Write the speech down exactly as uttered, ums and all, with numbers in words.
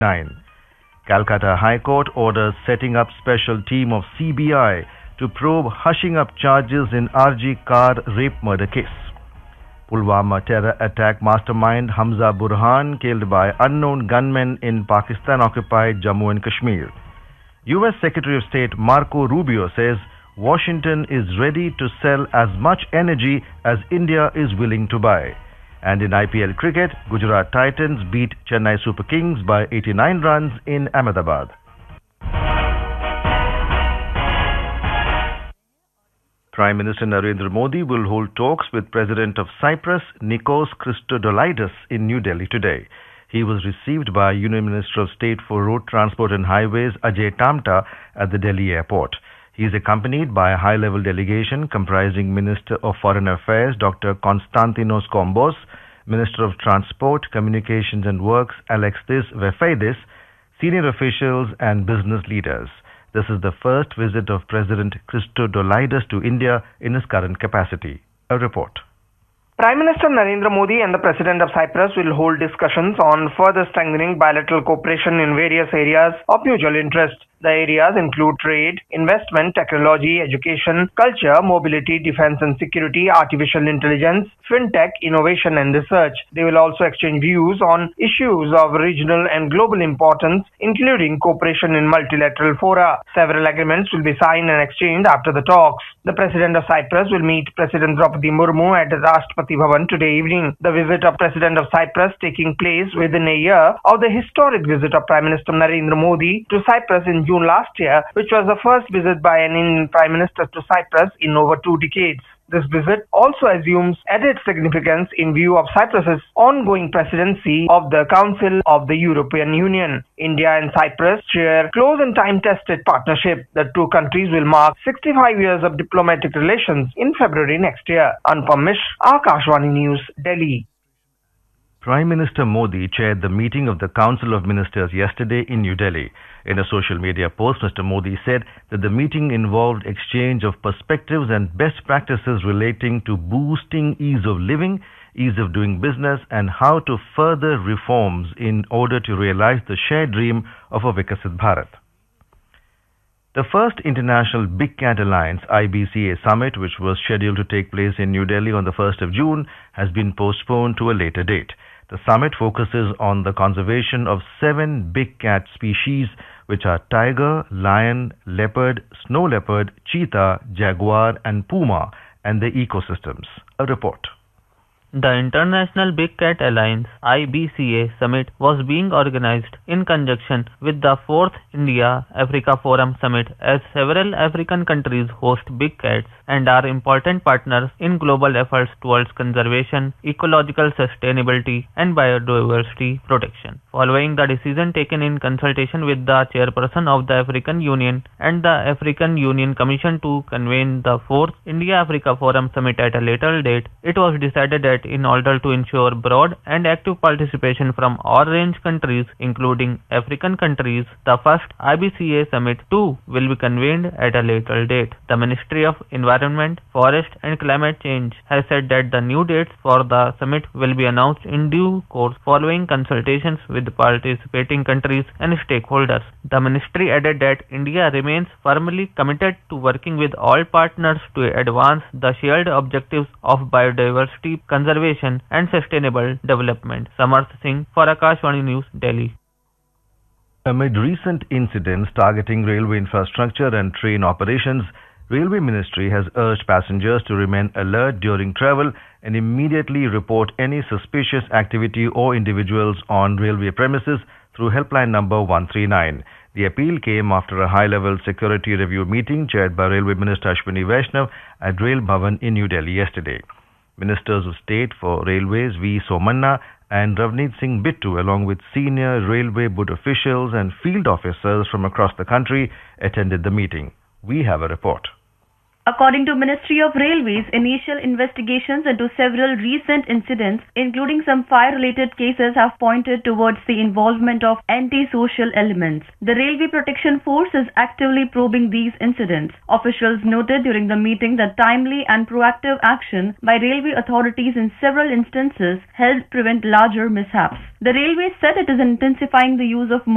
nine. Calcutta High Court orders setting up special team of C B I to probe hushing up charges in R G car rape murder case. Pulwama terror attack mastermind Hamza Burhan killed by unknown gunmen in Pakistan-occupied Jammu and Kashmir. U S Secretary of State Marco Rubio says Washington is ready to sell as much energy as India is willing to buy. And in I P L cricket, Gujarat Titans beat Chennai Super Kings by eighty-nine runs in Ahmedabad. Prime Minister Narendra Modi will hold talks with President of Cyprus, Nikos Christodoulides, in New Delhi today. He was received by Union Minister of State for Road Transport and Highways, Ajay Tamta, at the Delhi airport. He is accompanied by a high-level delegation comprising Minister of Foreign Affairs, Doctor Konstantinos Kombos, Minister of Transport, Communications and Works, Alexis Vefeidis, senior officials and business leaders. This is the first visit of President Christodoulides to India in his current capacity. A report. Prime Minister Narendra Modi and the President of Cyprus will hold discussions on further strengthening bilateral cooperation in various areas of mutual interest. The areas include trade, investment, technology, education, culture, mobility, defense and security, artificial intelligence, fintech, innovation and research. They will also exchange views on issues of regional and global importance, including cooperation in multilateral fora. Several agreements will be signed and exchanged after the talks. The President of Cyprus will meet President Draupadi Murmu at the Rashtrapati Bhavan today evening. The visit of President of Cyprus taking place within a year of the historic visit of Prime Minister Narendra Modi to Cyprus in June last year, which was the first visit by an Indian Prime Minister to Cyprus in over two decades. This visit also assumes added significance in view of Cyprus's ongoing presidency of the Council of the European Union. India and Cyprus share close and time-tested partnership. The two countries will mark sixty-five years of diplomatic relations in February next year. Anupam Mishra, Akashvani News, Delhi. Prime Minister Modi chaired the meeting of the Council of Ministers yesterday in New Delhi. In a social media post, Mister Modi said that the meeting involved exchange of perspectives and best practices relating to boosting ease of living, ease of doing business, and how to further reforms in order to realize the shared dream of a Vikasit Bharat. The first International Big Cat Alliance I B C A summit, which was scheduled to take place in New Delhi on the first of June, has been postponed to a later date. The summit focuses on the conservation of seven big cat species, which are tiger, lion, leopard, snow leopard, cheetah, jaguar, and puma, and their ecosystems. A report. The International Big Cat Alliance I B C A Summit was being organized in conjunction with the fourth India-Africa Forum Summit, as several African countries host big cats and are important partners in global efforts towards conservation, ecological sustainability and biodiversity protection. Following the decision taken in consultation with the chairperson of the African Union and the African Union Commission to convene the fourth India-Africa Forum Summit at a later date, it was decided that in order to ensure broad and active participation from all range countries, including African countries, the first I B C A Summit too will be convened at a later date. The Ministry of Environment, Forest and Climate Change has said that the new dates for the summit will be announced in due course following consultations with participating countries and stakeholders. The ministry added that India remains firmly committed to working with all partners to advance the shared objectives of biodiversity conservation and sustainable development. Samarth Singh for Akashvani News, Delhi. Amid recent incidents targeting railway infrastructure and train operations, Railway Ministry has urged passengers to remain alert during travel and immediately report any suspicious activity or individuals on railway premises through helpline number one three nine. The appeal came after a high-level security review meeting chaired by Railway Minister Ashwini Vaishnav at Rail Bhavan in New Delhi yesterday. Ministers of State for Railways V. Somanna and Ravneet Singh Bittu, along with senior railway board officials and field officers from across the country, attended the meeting. We have a report. According to Ministry of Railways, initial investigations into several recent incidents, including some fire-related cases, have pointed towards the involvement of anti-social elements. The Railway Protection Force is actively probing these incidents. Officials noted during the meeting that timely and proactive action by railway authorities in several instances helped prevent larger mishaps. The railway said it is intensifying the use of